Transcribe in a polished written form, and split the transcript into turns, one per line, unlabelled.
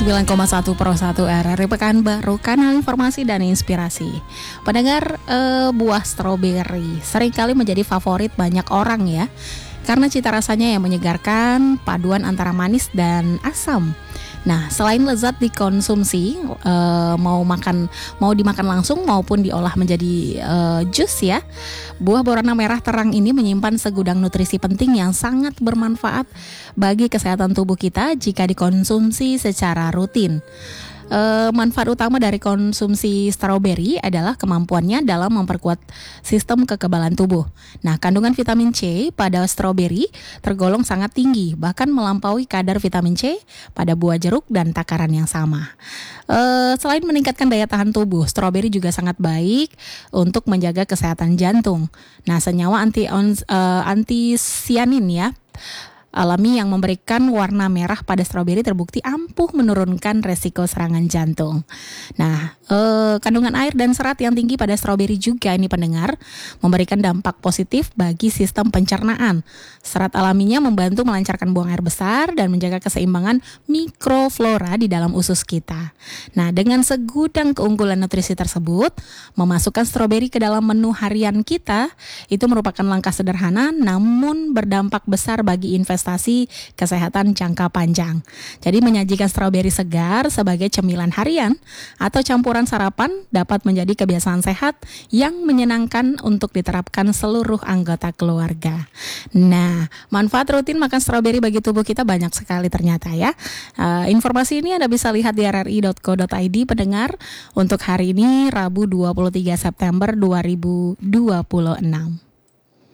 99,1 Pro 1 RRI Pekanbaru, kanal informasi dan inspirasi. Pendengar, buah stroberi seringkali menjadi favorit banyak orang ya, karena cita rasanya yang menyegarkan, paduan antara manis dan asam. Nah, selain lezat dikonsumsi, mau dimakan langsung maupun diolah menjadi jus ya, buah berwarna merah terang ini menyimpan segudang nutrisi penting yang sangat bermanfaat bagi kesehatan tubuh kita jika dikonsumsi secara rutin. Manfaat utama dari konsumsi stroberi adalah kemampuannya dalam memperkuat sistem kekebalan tubuh. Nah, kandungan vitamin C pada stroberi tergolong sangat tinggi, bahkan melampaui kadar vitamin C pada buah jeruk dan takaran yang sama. Selain meningkatkan daya tahan tubuh, stroberi juga sangat baik untuk menjaga kesehatan jantung. Nah, senyawa antisianin ya, alami yang memberikan warna merah pada stroberi terbukti ampuh menurunkan resiko serangan jantung. Nah, kandungan air dan serat yang tinggi pada stroberi juga ini pendengar memberikan dampak positif bagi sistem pencernaan. Serat alaminya membantu melancarkan buang air besar dan menjaga keseimbangan mikroflora di dalam usus kita. Nah, dengan segudang keunggulan nutrisi tersebut, memasukkan stroberi ke dalam menu harian kita itu merupakan langkah sederhana namun berdampak besar bagi investasi kesehatan jangka panjang. Jadi menyajikan stroberi segar sebagai cemilan harian atau campuran sarapan dapat menjadi kebiasaan sehat yang menyenangkan untuk diterapkan seluruh anggota keluarga. Nah, manfaat rutin makan stroberi bagi tubuh kita banyak sekali ternyata ya. Informasi ini Anda bisa lihat di rri.co.id pendengar untuk hari ini Rabu 23 September 2026.